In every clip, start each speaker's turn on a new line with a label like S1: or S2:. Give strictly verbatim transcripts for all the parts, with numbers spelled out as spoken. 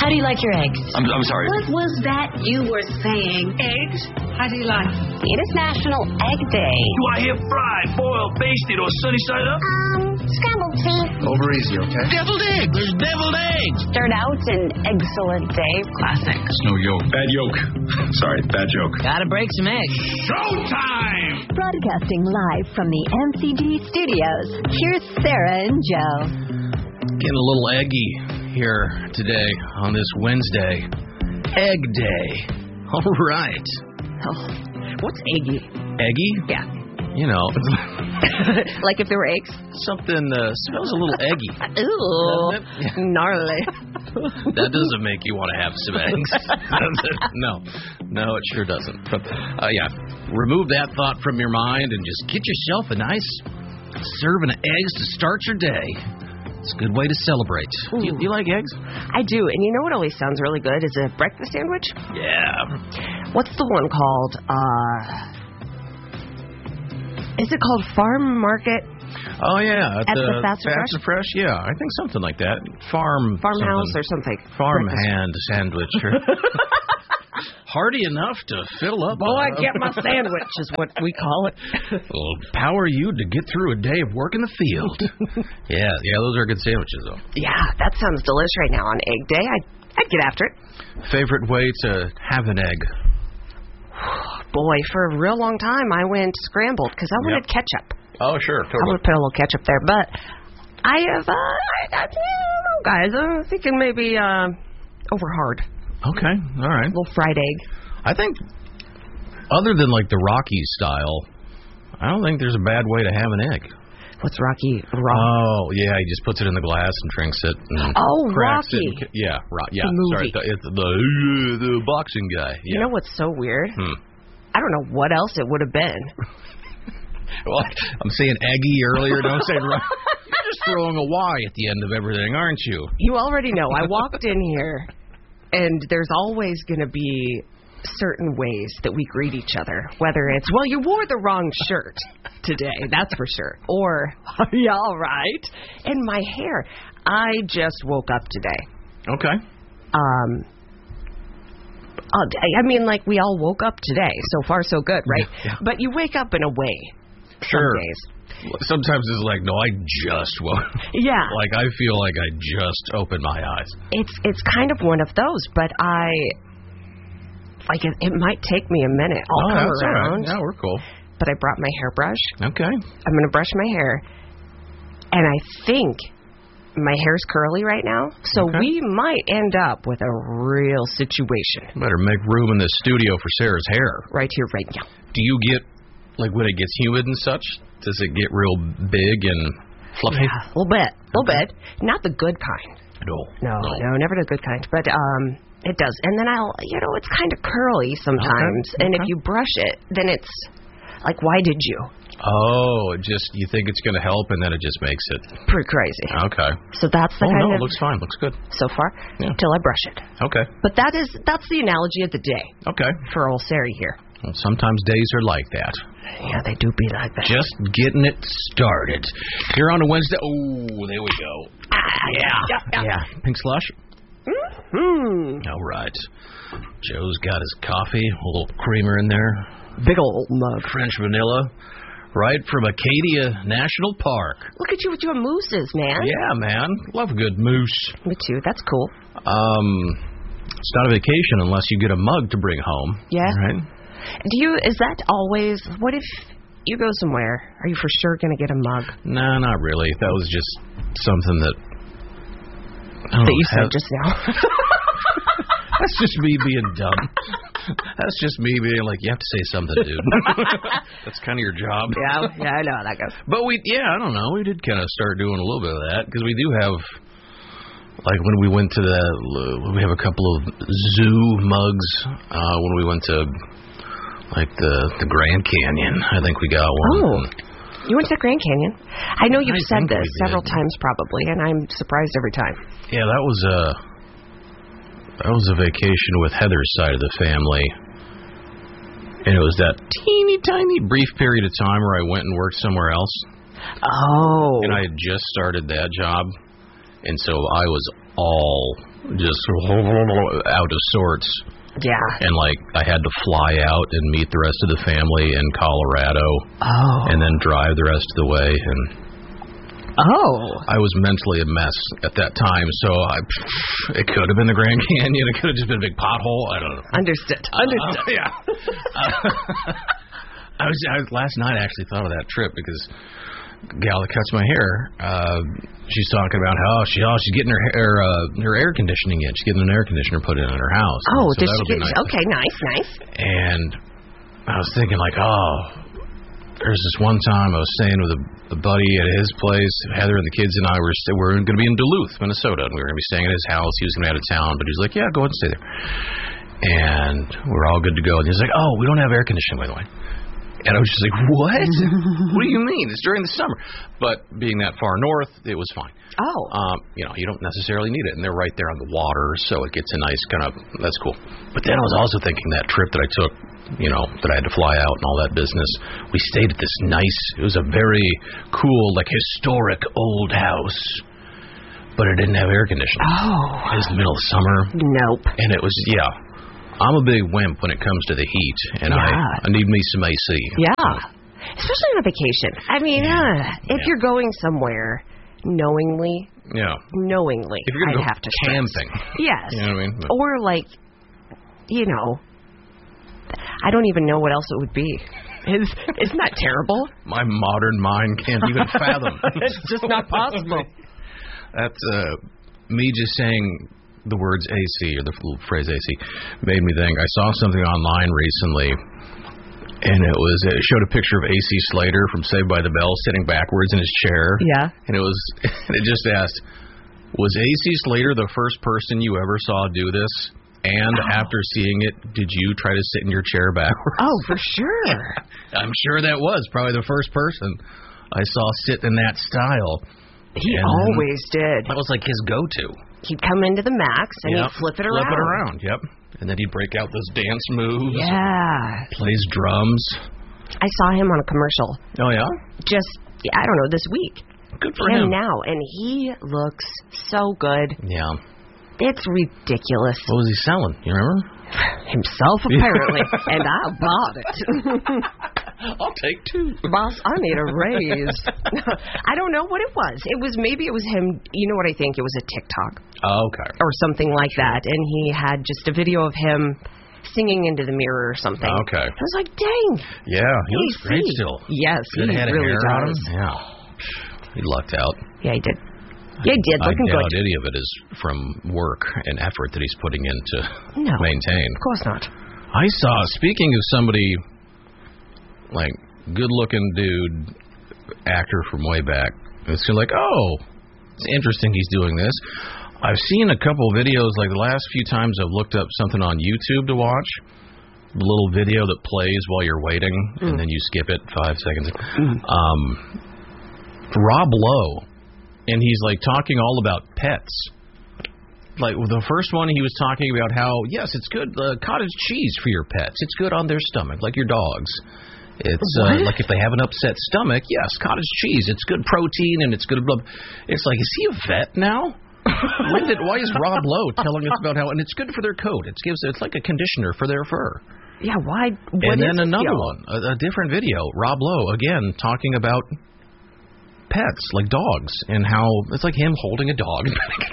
S1: How do you like your eggs?
S2: I'm, I'm sorry.
S3: What was that you were saying? Eggs? How do you like them?
S4: It is National Egg Day.
S2: Do I hear fried, boiled, basted, or sunny side up?
S4: Um, scrambled, please.
S5: Over easy, okay?
S2: Deviled eggs. There's deviled eggs.
S4: Stirred out an excellent day. Classic.
S2: No yolk. Bad yolk. Sorry, bad joke.
S1: Gotta break some eggs.
S2: Showtime!
S6: Broadcasting live from the M C D studios, here's Sarah and Joe.
S7: Getting a little eggy here today on this Wednesday. Egg Day. All right.
S8: Oh, what's eggy?
S7: Eggy?
S8: Yeah.
S7: You know.
S8: Like if there were eggs?
S7: Something uh, smells a little eggy.
S8: Ooh, gnarly.
S7: That doesn't make you want to have some eggs. No. No, it sure doesn't. But, uh, yeah, remove that thought from your mind and just get yourself a nice serving of eggs to start your day. It's a good way to celebrate. Do you, you like eggs?
S8: I do. And you know what always sounds really good is a breakfast sandwich?
S7: Yeah.
S8: What's the one called? Uh, is it called Farm Market?
S7: Oh, yeah.
S8: At, at the, the Fast
S7: and Fresh? Fresh? Yeah, I think something like that. Farm.
S8: Farmhouse or something.
S7: Farm
S8: breakfast.
S7: hand sandwich. Hearty enough to fill up.
S8: Boy,
S7: uh,
S8: get my sandwich is what we call it.
S7: Will power you to get through a day of work in the field. yeah, yeah, those are good sandwiches, though.
S8: Yeah, that sounds delicious right now on Egg Day. I'd, I'd get after it.
S7: Favorite way to have an egg?
S8: Boy, for a real long time, I went scrambled because I wanted
S7: yep.
S8: ketchup.
S7: Oh, sure. Totally.
S8: I would put a little ketchup there, but I have, uh, I, I, I don't know, guys. I'm thinking maybe uh, over hard.
S7: Okay, all right.
S8: A little fried egg.
S7: I think, other than like the Rocky style, I don't think there's a bad way to have an egg.
S8: What's Rocky? Rock?
S7: Oh, yeah, he just puts it in the glass and drinks it. And
S8: oh,
S7: cracks
S8: Rocky.
S7: It and, yeah, ro- yeah.
S8: The
S7: Sorry,
S8: movie.
S7: the, it's the, uh, the boxing guy. Yeah.
S8: You know what's so weird?
S7: Hmm.
S8: I don't know what else it would have been.
S7: Well, I'm saying eggy earlier. Don't say Rocky. You're just throwing a Y at the end of everything, aren't you?
S8: You already know. I walked in here, and there's always going to be certain ways that we greet each other. Whether it's, well, you wore the wrong shirt today, that's for sure. Or, are you all right? And my hair. I just woke up today.
S7: Okay.
S8: Um... I mean, like, we all woke up today. So far, so good, right?
S7: Yeah, yeah.
S8: But you wake up in a way.
S7: Sure.
S8: Some days.
S7: Sometimes it's like, no, I just woke.
S8: Yeah.
S7: Like, I feel like I just opened my eyes.
S8: It's it's kind of one of those, but I, like, it, it might take me a minute. I'll
S7: oh,
S8: come
S7: that's
S8: around.
S7: All right. Yeah, we're cool.
S8: But I brought my hairbrush.
S7: Okay.
S8: I'm going to brush my hair. And I think my hair's curly right now, so
S7: okay.
S8: we might end up with a real situation.
S7: Better make room in the studio for Sarah's hair.
S8: Right here, right now.
S7: Do you get, like, when it gets humid and such, does it get real big and fluffy?
S8: Yeah, a little bit. A little bit. Not the good kind.
S7: No.
S8: No,
S7: no.
S8: no, never the good kind. But um, it does. And then I'll, you know, it's kind of curly sometimes.
S7: Okay.
S8: And
S7: okay.
S8: if you brush it, then it's like, why did you?
S7: Oh, it just, you think it's going to help, and then it just makes it
S8: pretty crazy.
S7: Okay.
S8: So that's the
S7: oh,
S8: kind
S7: no,
S8: of.
S7: It looks fine. Looks good.
S8: So far,
S7: yeah.
S8: Till I brush it.
S7: Okay.
S8: But that is that's the analogy of the day.
S7: Okay.
S8: For old Sari here.
S7: Well, sometimes days are like that.
S8: Yeah, they do be like that.
S7: Just getting it started. Here on a Wednesday. Oh, there we go.
S8: Ah,
S7: yeah.
S8: Yeah. yeah.
S7: yeah. Pink slush.
S8: Mm-hmm.
S7: All right. Joe's got his coffee, a little creamer in there.
S8: Big old mug.
S7: French vanilla. Right from Acadia National Park.
S8: Look at you with your mooses, man.
S7: Yeah, man. Love a good moose.
S8: Me too. That's cool.
S7: Um, it's not a vacation unless you get a mug to bring home.
S8: Yeah.
S7: Right?
S8: Do you, is that always, what if you go somewhere, are you for sure going to get a mug?
S7: No, not really. That was just something that... I
S8: that
S7: don't know,
S8: you
S7: have,
S8: said just now.
S7: That's just me being dumb. That's just me being like, you have to say something, dude. That's kind of your job.
S8: Yeah, yeah, I know how that goes.
S7: But we, yeah, I don't know. We did kind of start doing a little bit of that because we do have, like when we went to the, we have a couple of zoo mugs uh, when we went to, like the the Grand Canyon. I think we got one.
S8: Oh. You went to the Grand Canyon? I know you've
S7: I
S8: said this
S7: did.
S8: several times probably, and I'm surprised every time.
S7: Yeah, that was a that was a vacation with Heather's side of the family, and it was that teeny tiny brief period of time where I went and worked somewhere else.
S8: Oh.
S7: And I had just started that job, and so I was all just out of sorts.
S8: Yeah.
S7: And, like, I had to fly out and meet the rest of the family in Colorado.
S8: Oh.
S7: And then drive the rest of the way. And
S8: oh. I
S7: was mentally a mess at that time. So I, it could have been the Grand Canyon. It could have just been a big pothole. I don't know.
S8: Understood. Understood.
S7: Uh, yeah. uh, I was, I was last night I actually thought of that trip because gal that cuts my hair, uh, she's talking about how she, oh, she's getting her hair, uh, her air conditioning in. She's getting an air conditioner put in in her house.
S8: Oh,
S7: so
S8: did she get?
S7: Nice.
S8: Okay, nice, nice.
S7: And I was thinking like, oh, there's this one time I was staying with a, a buddy at his place. Heather and the kids and I were st- were going to be in Duluth, Minnesota, and we were going to be staying at his house. He was going to be out of town, but he was like, yeah, go ahead and stay there. And we're all good to go. And he's like, oh, we don't have air conditioning, by the way. And I was just like, what? What do you mean? It's during the summer. But being that far north, it was fine.
S8: Oh.
S7: Um, you know, you don't necessarily need it. And they're right there on the water, so it gets a nice kind of, that's cool. But then I was also thinking that trip that I took, you know, that I had to fly out and all that business, we stayed at this nice, it was a very cool, like historic old house. But it didn't have air conditioning.
S8: Oh.
S7: It was the middle of summer.
S8: Nope.
S7: And it was, yeah. I'm a big wimp when it comes to the heat, and
S8: yeah.
S7: I, I need me some A C.
S8: Yeah, especially on a vacation. I mean, yeah. uh, if yeah. you're going somewhere knowingly,
S7: yeah,
S8: knowingly,
S7: if you're
S8: I'd
S7: go
S8: have to
S7: camping.
S8: Yes,
S7: you know what I mean? But,
S8: or like, you know, I don't even know what else it would be. Is isn't that terrible?
S7: My modern mind can't even fathom.
S8: It's just not possible.
S7: That's uh, me just saying the words A C, or the phrase A C, made me think. I saw something online recently, and it was it showed a picture of A C Slater from Saved by the Bell sitting backwards in his chair.
S8: Yeah.
S7: And it was, and it just asked, was A C Slater the first person you ever saw do this? And oh. after seeing it, did you try to sit in your chair backwards?
S8: Oh, for sure.
S7: I'm sure that was probably the first person I saw sit in that style.
S8: He
S7: and
S8: always did.
S7: That was like his go-to.
S8: He'd come into the Max and
S7: yep.
S8: he'd flip it around.
S7: Flip it around, yep. And then he'd break out those dance moves.
S8: Yeah.
S7: Plays drums.
S8: I saw him on a commercial.
S7: Oh, yeah?
S8: Just, I don't know, this week.
S7: Good for
S8: him.
S7: him.
S8: now, and he looks so good.
S7: Yeah.
S8: It's ridiculous.
S7: What was he selling? You remember?
S8: Himself, apparently. And I bought it.
S7: I'll take two.
S8: Boss, I need a raise. I don't know what it was. It was, maybe it was him. You know what I think? It was a TikTok.
S7: Oh, okay.
S8: Or something like sure. that. And he had just a video of him singing into the mirror or something.
S7: Okay.
S8: I was like, dang.
S7: Yeah, he looks great still.
S8: Yes,
S7: Good
S8: he
S7: head
S8: really
S7: of hair
S8: does.
S7: On him. Yeah. He lucked out.
S8: Yeah, he did. Yeah, he did. Looking
S7: I doubt
S8: good.
S7: any of it is from work and effort that he's putting in to
S8: no,
S7: maintain.
S8: Of course not.
S7: I saw, speaking of somebody, like, good-looking dude, actor from way back, it's like, oh, it's interesting he's doing this. I've seen a couple videos, like the last few times I've looked up something on YouTube to watch, a little video that plays while you're waiting, mm. and then you skip it five seconds. Mm. Um, Rob Lowe, and he's, like, talking all about pets. Like, the first one, he was talking about how, yes, it's good, uh, cottage cheese for your pets. It's good on their stomach, like your dogs. It's uh, like if they have an upset stomach, yes, cottage cheese. It's good protein, and it's good. Blah, blah. It's like, is he a vet now? when did, why is Rob Lowe telling us about how, and it's good for their coat. It gives, it's like a conditioner for their fur.
S8: Yeah, why?
S7: And then another one, a, a different video. Rob Lowe, again, talking about pets, like dogs, and how it's like him holding a dog.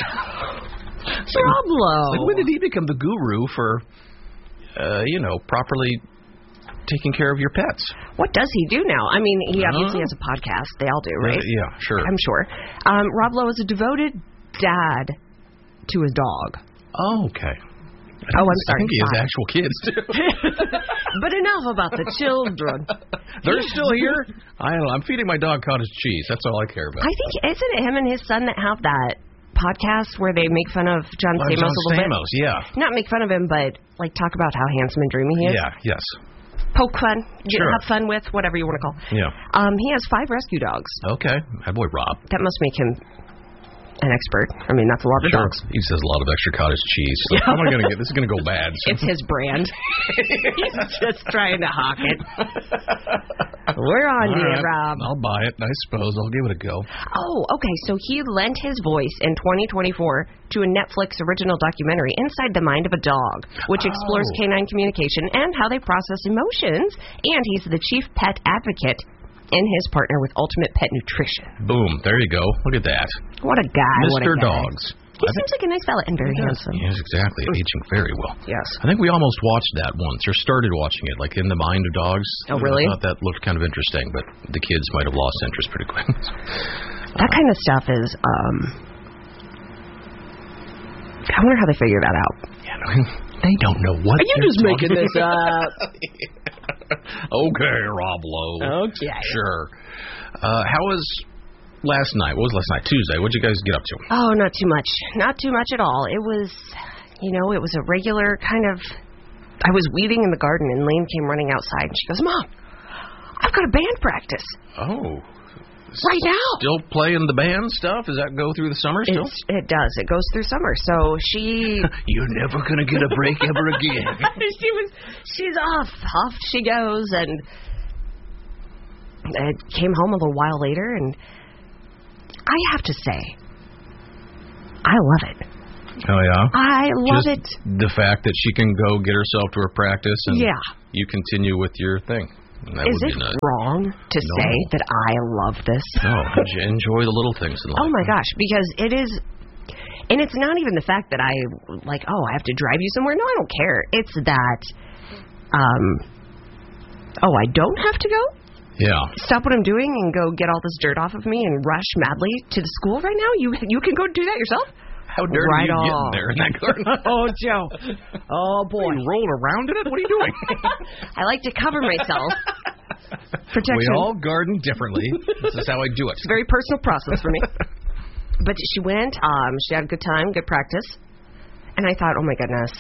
S8: It's like, Rob Lowe.
S7: Like, when did he become the guru for, uh, you know, properly taking care of your pets?
S8: What does he do now? I mean, he obviously has a podcast. They all do, right?
S7: Uh, yeah, sure.
S8: I'm sure. Um, Rob Lowe is a devoted dad to his dog.
S7: Oh, okay.
S8: Oh, I'm sorry.
S7: I think he has actual kids, too.
S8: But enough about the children.
S7: They're still here? I don't know. I'm feeding my dog cottage cheese. That's all I care about.
S8: I think, isn't it him and his son that have that podcast where they make fun of John
S7: well,
S8: Stamos
S7: John
S8: a little
S7: Stamos,
S8: bit?
S7: yeah.
S8: Not make fun of him, but like talk about how handsome and dreamy he is.
S7: Yeah, yes.
S8: Poke fun.
S7: Sure.
S8: Have fun with, whatever you want to call it.
S7: Yeah.
S8: Um, he has five rescue dogs.
S7: Okay. My boy Rob.
S8: That must make him an expert. I mean, that's a lot of
S7: Sure.
S8: dogs.
S7: He says a lot of extra cottage cheese. So how am I going to get this? Is going to go bad. So.
S8: It's his brand. He's just trying to hawk it. We're on to
S7: All
S8: you,
S7: right.
S8: Rob.
S7: I'll buy it, I suppose. I'll give it a go.
S8: Oh, okay. So he lent his voice in twenty twenty-four to a Netflix original documentary, Inside the Mind of a Dog, which explores
S7: Oh.
S8: canine communication and how they process emotions. And he's the chief pet advocate and his partner with Ultimate Pet Nutrition.
S7: Boom. There you go. Look at that.
S8: What a guy.
S7: Mister
S8: What a guy.
S7: Dogs.
S8: He seems like a nice fella and very handsome.
S7: Yes, exactly. Aging very well.
S8: Yes.
S7: I think we almost watched that once, or started watching it, like In the Mind of Dogs.
S8: Oh, really?
S7: I thought that looked kind of interesting, but the kids might have lost interest pretty quick.
S8: That kind of stuff is, um... I wonder how they figure that out.
S7: Yeah, no, they don't know what
S8: Are you
S7: they're
S8: just making
S7: talking
S8: this up?
S7: Okay, Rob Lowe.
S8: Okay.
S7: Sure. Uh, how was last night? What was last night? Tuesday. What'd you guys get up to?
S8: Oh, not too much. Not too much at all. It was, you know, it was a regular kind of... I was weeding in the garden, and Lane came running outside, and she goes, Mom, I've got a band practice
S7: Oh.
S8: right now.
S7: Still playing the band stuff? Does that go through the summer still?
S8: It's, it does. It goes through summer. So she...
S7: You're never going to get a break ever again.
S8: she was... She's off. Off she goes, and I came home a little while later, and I have to say, I love it.
S7: Oh, yeah?
S8: I love
S7: Just
S8: it.
S7: the fact that she can go get herself to her practice and
S8: Yeah.
S7: you continue with your thing. That
S8: Is
S7: would
S8: it
S7: be nice.
S8: wrong to
S7: No.
S8: say that I love this?
S7: No, enj- enjoy the little things in life.
S8: Oh my gosh, because it is, and it's not even the fact that I, like, oh, I have to drive you somewhere. No, I don't care. It's that, um, oh, I don't have to go?
S7: Yeah.
S8: Stop what I'm doing and go get all this dirt off of me and rush madly to the school right now? You you can go do that yourself?
S7: How dirty
S8: Right
S7: are you
S8: on.
S7: getting there in that garden?
S8: Oh, Joe. Oh, boy.
S7: You rolling around in it? What are you doing?
S8: I like to cover myself. Protection.
S7: We all garden differently. This is how I do it.
S8: It's a very personal process for me. But she went. Um, she had a good time, good practice. And I thought, oh, my goodness.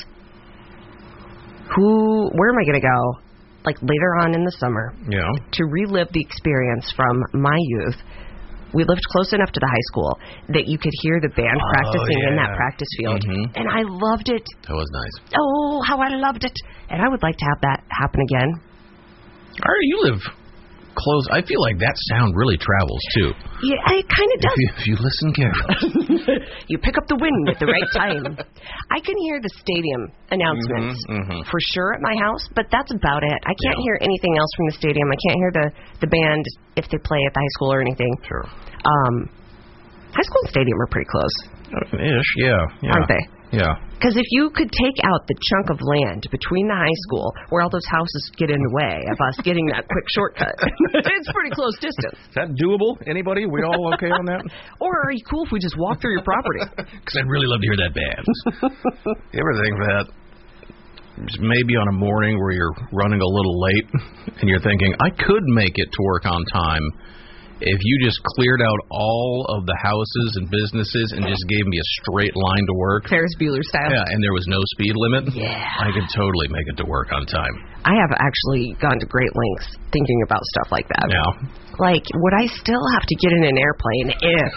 S8: Who, where am I going to go, like, later on in the summer
S7: Yeah.
S8: to relive the experience from my youth? We lived close enough to the high school that you could hear the band
S7: Oh,
S8: practicing in that
S7: yeah.
S8: practice field.
S7: Mhm.
S8: And I loved it.
S7: That was nice.
S8: Oh, how I loved it. And I would like to have that happen again.
S7: All right, you live close. I feel like that sound really travels, too.
S8: Yeah, it kind of
S7: If
S8: does.
S7: you, if you listen carefully.
S8: You pick up the wind at the right time. I can hear the stadium announcements
S7: Mhm, mhm.
S8: for sure at my house, but that's about it. I can't
S7: Yeah.
S8: hear anything else from the stadium. I can't hear the, the band if they play at the high school or anything.
S7: Sure.
S8: Um, high school and stadium are pretty close,
S7: Ish, yeah. yeah.
S8: aren't they?
S7: Yeah.
S8: Because if you could take out the chunk of land between the high school where all those houses get in the way of us getting that quick shortcut, it's pretty close distance.
S7: Is that doable? Anybody? We all okay on that?
S8: Or are you cool if we just walk through your property?
S7: Because I'd really love to hear that band. You ever think that just maybe on a morning where you're running a little late and you're thinking, I could make it to work on time if you just cleared out all of the houses and businesses and just gave me a straight line to work?
S8: Ferris Bueller style.
S7: Yeah, and there was no speed limit?
S8: Yeah.
S7: I could totally make it to work on time.
S8: I have actually gone to great lengths thinking about stuff like that.
S7: Yeah.
S8: Like, would I still have to get in an airplane if...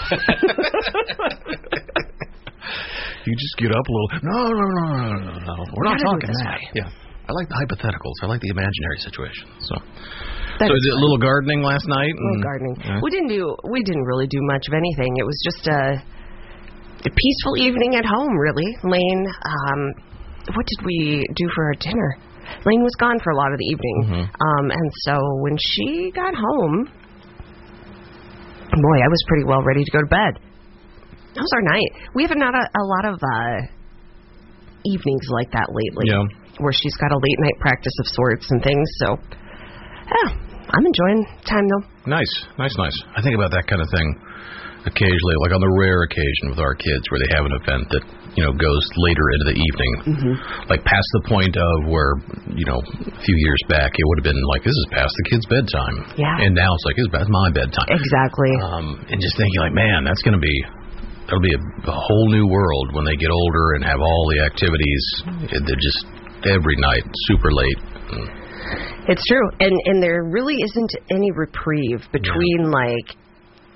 S7: You just get up a little. No, no, no, no, no, no, no. We're not
S8: Gotta do it
S7: talking
S8: this
S7: that.
S8: way.
S7: Yeah. I like the hypotheticals. I like the imaginary situation. So,
S8: That
S7: so
S8: is
S7: is it a little gardening last night?
S8: A little
S7: and-
S8: gardening.
S7: Yeah.
S8: We didn't do. We didn't really do much of anything. It was just a, a peaceful evening at home, really. Lane, um, what did we do for our dinner? Lane was gone for a lot of the evening,
S7: Mhm.
S8: um, and so when she got home, boy, I was pretty well ready to go to bed. That was our night. We have not a, a lot of uh, evenings like that lately,
S7: Yeah.
S8: where she's got a late night practice of sorts and things. So, yeah, I'm enjoying time though.
S7: Nice, nice, nice. I think about that kind of thing occasionally, like on the rare occasion with our kids where they have an event that, you know, goes later into the evening.
S8: Mm-hmm.
S7: Like past the point of where, you know, a few years back it would have been like, this is past the kid's bedtime.
S8: Yeah.
S7: And now it's like, this is past my bedtime.
S8: Exactly.
S7: Um, and just thinking like, man, that's going to be, that'll be a, a whole new world when they get older and have all the activities. They're just every night, super late.
S8: It's true, and and there really isn't any reprieve between like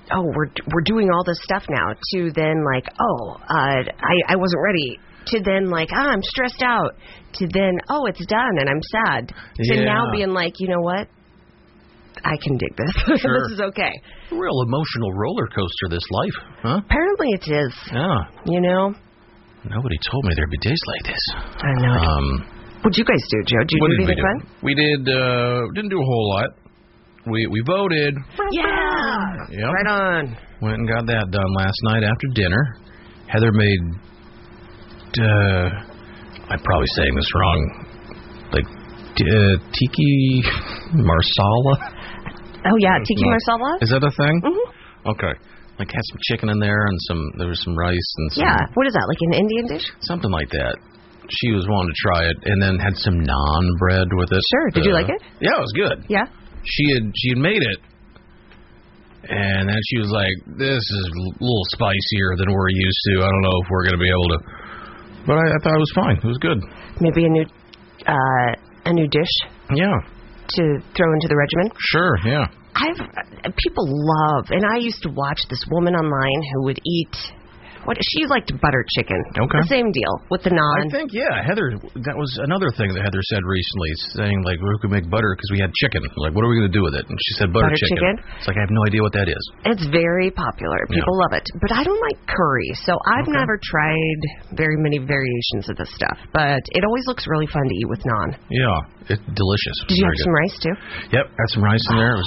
S8: oh, we're we're doing all this stuff now, to then like, oh, uh, I I wasn't ready, to then like, ah, I'm stressed out, to then, oh, it's done and I'm sad, to
S7: Yeah.
S8: now being like, you know what, I can dig this.
S7: Sure.
S8: This is okay.
S7: Real emotional roller coaster, this life, huh?
S8: Apparently it is.
S7: Yeah.
S8: You know.
S7: Nobody told me there'd be days like this.
S8: I know.
S7: Um,
S8: What'd you guys do, Joe? Did you
S7: what
S8: do
S7: did we
S8: anything
S7: do?
S8: fun?
S7: We did. Uh, didn't do a whole lot. We we voted.
S8: Yeah.
S7: Yep.
S8: Right on.
S7: Went and got that done last night after dinner. Heather made. Uh, I'm probably saying this wrong. Like uh, tiki marsala.
S8: Oh yeah, tiki
S7: No.
S8: marsala.
S7: Is that a thing?
S8: Mm-hmm.
S7: Okay. Like had some chicken in there and some. There was some rice and some,
S8: Yeah. What is that? Like an Indian dish?
S7: something like that. She was wanting to try it, and then had some naan bread with it.
S8: Sure. Did you
S7: Uh,
S8: like it?
S7: Yeah, it was good.
S8: Yeah.
S7: She had she had made it, and then she was like, "This is a little spicier than we're used to. I don't know if we're going to be able to." But I, I thought it was fine. It was good.
S8: Maybe a new, uh, a new dish
S7: Yeah,
S8: to throw into the regimen.
S7: sure. Yeah.
S8: I've uh, people love, and I used to watch this woman online who would eat. What she liked butter chicken.
S7: Okay.
S8: The same deal with the naan.
S7: I think, yeah, Heather, that was another thing that Heather said recently, saying, like, we could make butter because we had chicken. Like, what are we going to do with it? And she said butter,
S8: Butter chicken?
S7: It's like, I have no idea what that is.
S8: It's very popular. People
S7: Yeah.
S8: love it. But I don't like curry, so I've
S7: Okay.
S8: never tried very many variations of this stuff. But it always looks really fun to eat with naan.
S7: Yeah, it's delicious.
S8: Did you
S7: Very
S8: have
S7: good.
S8: some rice too?
S7: Yep, had some rice in there. It was